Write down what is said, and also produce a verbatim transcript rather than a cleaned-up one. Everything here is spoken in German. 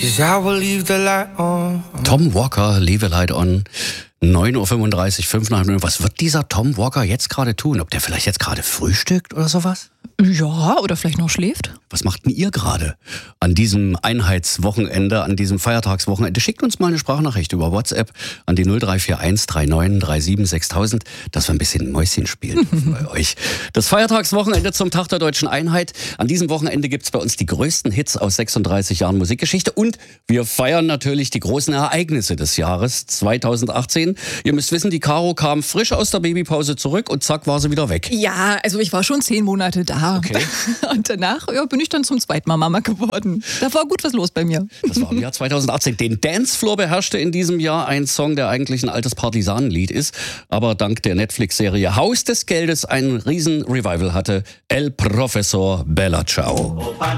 'Cause I will leave the light on. Tom Walker, Leave a Light On. neun Uhr fünfunddreißig, fünf nach neun. Was wird dieser Tom Walker jetzt gerade tun? Ob der vielleicht jetzt gerade frühstückt oder sowas? Ja, oder vielleicht noch schläft. Was macht denn ihr gerade an diesem Einheitswochenende, an diesem Feiertagswochenende? Schickt uns mal eine Sprachnachricht über WhatsApp an die null drei vier eins drei neun drei sieben sechstausend, dass wir ein bisschen Mäuschen spielen bei euch. Das Feiertagswochenende zum Tag der Deutschen Einheit. An diesem Wochenende gibt's bei uns die größten Hits aus sechsunddreißig Jahren Musikgeschichte und wir feiern natürlich die großen Ereignisse des Jahres zweitausendachtzehn. Ihr müsst wissen, die Caro kam frisch aus der Babypause zurück und zack war sie wieder weg. Ja, also ich war schon zehn Monate da. Okay. Und danach ja, bin ich dann zum zweiten Mal Mama geworden. Da war gut was los bei mir. Das war im Jahr zweitausendachtzehn. Den Dancefloor beherrschte in diesem Jahr ein Song, der eigentlich ein altes Partisanenlied ist, aber dank der Netflix-Serie Haus des Geldes ein riesen Revival hatte. El Professor Bella Ciao.